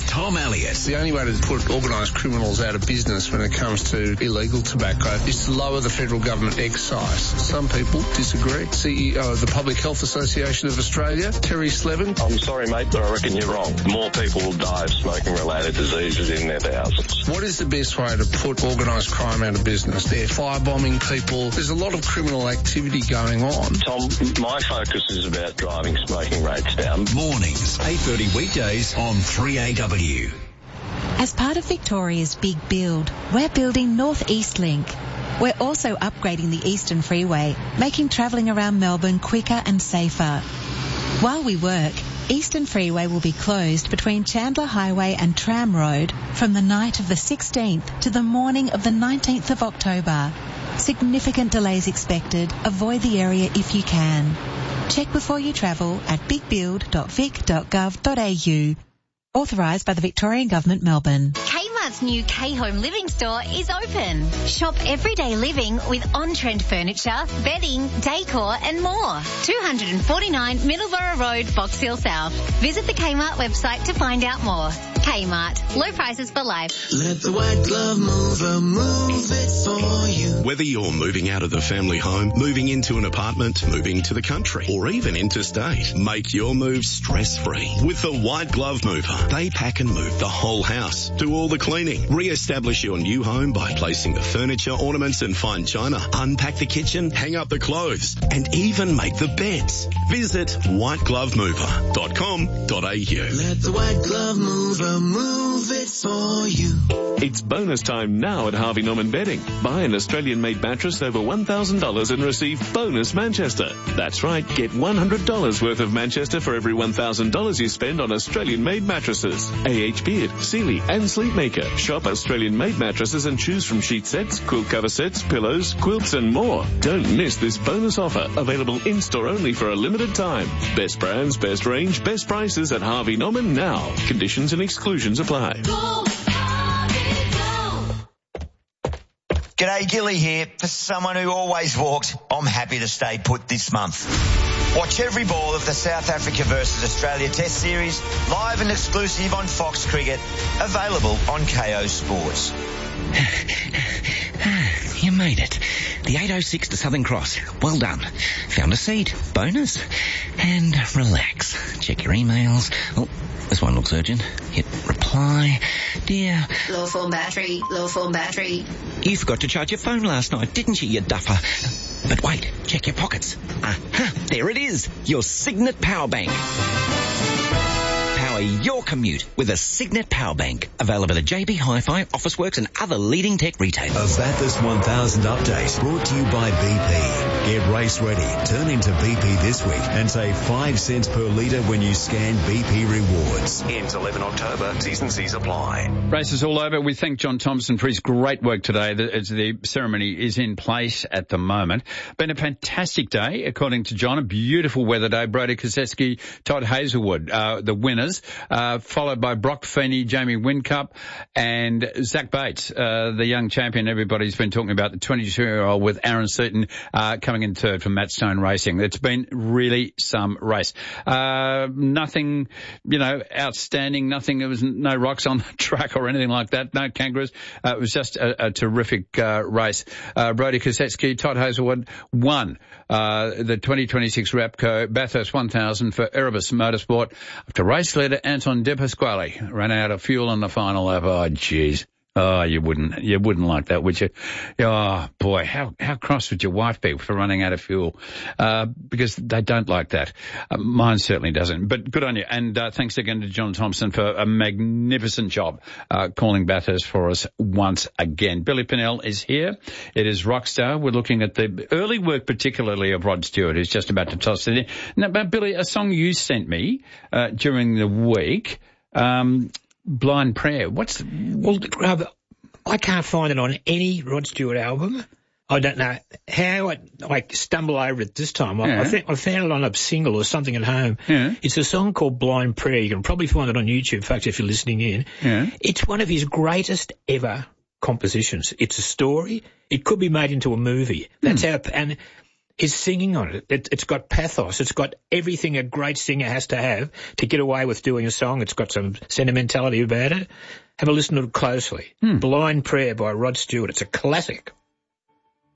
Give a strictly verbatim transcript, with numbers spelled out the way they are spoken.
with Tom Elliott. The only way to put organised criminals out of business when it comes to illegal tobacco is to lower the federal government excise. Some people disagree. C E O of the Public Health Association of Australia, Terry Slevin. I'm sorry, mate, but I reckon you're wrong. More people will die of smoking-related diseases in their thousands. What is the best way to put organised crime out of business? They're firebombing people. There's a lot of criminal activity going on. Tom, my focus is about driving smoking rates down. Mornings, eight thirty weekdays on three A W. As part of Victoria's big build, we're building North East Link. We're also upgrading the Eastern Freeway, making travelling around Melbourne quicker and safer. While we work, Eastern Freeway will be closed between Chandler Highway and Tram Road from the night of the sixteenth to the morning of the nineteenth of October. Significant delays expected. Avoid the area if you can. Check before you travel at big build dot vic dot gov dot a u. Authorised by the Victorian Government, Melbourne. Kmart's new K-Home Living store is open. Shop everyday living with on-trend furniture, bedding, decor and more. two forty-nine Middleborough Road, Box Hill South. Visit the Kmart website to find out more. Kmart. Low prices for life. Let the white glove mover move it for you. Whether you're moving out of the family home, moving into an apartment, moving to the country, or even interstate, make your move stress-free with the White Glove Mover. They pack and move the whole house, do all the cleaning, re-establish your new home by placing the furniture, ornaments and fine china, unpack the kitchen, hang up the clothes, and even make the beds. Visit white glove mover dot com dot a u. Let the white glove mover move it for you. It's bonus time now at Harvey Norman Bedding. Buy an Australian-made mattress over one thousand dollars and receive bonus Manchester. That's right, get one hundred dollars worth of Manchester for every one thousand dollars you spend on Australian-made mattresses. A H Beard, Sealy and Sleepmaker. Shop Australian-made mattresses and choose from sheet sets, quilt cover sets, pillows, quilts and more. Don't miss this bonus offer. Available in-store only for a limited time. Best brands, best range, best prices at Harvey Norman now. Conditions and exclusions apply. Go, Harvey, go. G'day, Gilly here. For someone who always walks, I'm happy to stay put this month. Watch every ball of the South Africa versus Australia Test Series live and exclusive on Fox Cricket, available on K O Sports. You made it. The eight oh six to Southern Cross. Well done. Found a seat. Bonus. And relax. Check your emails. Oh, this one looks urgent. Hit reply. Dear. Low form battery. Low form battery. You forgot to charge your phone last night, didn't you, you duffer? But wait, check your pockets. Aha, there it is. Your Signet Power Bank. Power your commute with a Signet Power Bank. Available at J B Hi-Fi, Officeworks and other leading tech retailers. A Bathurst one thousand update brought to you by B P. Get race ready. Turn into B P this week and save five cents per litre when you scan B P Rewards. Ends eleventh October. T's and C's apply. Race is all over. We thank John Thompson for his great work today as the ceremony is in place at the moment. Been a fantastic day, according to John. A beautiful weather day. Brodie Kosecki, Todd Hazelwood, uh, the winners, uh, followed by Brock Feeney, Jamie Whincup, and Zach Bates, uh, the young champion everybody's been talking about, the twenty-two-year-old with Aaron Seaton, uh, coming in third from Matt Stone Racing. It's been really some race. Uh, nothing, you know, outstanding, nothing, there was no rocks on the track or anything like that, no kangaroos. Uh, it was just a, a terrific, uh, race. Uh, Brodie Kosecki, Todd Hazelwood won, uh, the twenty twenty-six Rapco Bathurst one thousand for Erebus Motorsport after race leader Anton De Pasquale ran out of fuel in the final lap. Oh, jeez. Oh, you wouldn't, you wouldn't like that, would you? Oh, boy, how, how cross would your wife be for running out of fuel? Uh, because they don't like that. Uh, mine certainly doesn't. But good on you. And, uh, thanks again to John Thompson for a magnificent job, uh, calling Bathurst for us once again. Billy Pinnell is here. It is Rockstar. We're looking at the early work, particularly of Rod Stewart, who's just about to toss it in. Now, but Billy, a song you sent me, uh, during the week, um, Blind Prayer. What's well? I can't find it on any Rod Stewart album. I don't know how I, I stumble over it this time. I, yeah. I, think I found it on a single or something at home. Yeah. It's a song called Blind Prayer. You can probably find it on YouTube, in fact, if you're listening in. Yeah. It's one of his greatest ever compositions. It's a story. It could be made into a movie. That's mm. how, and is singing on it. it. It's got pathos. It's got everything a great singer has to have to get away with doing a song. It's got some sentimentality about it. Have a listen to it closely. Hmm. Blind Prayer by Rod Stewart. It's a classic.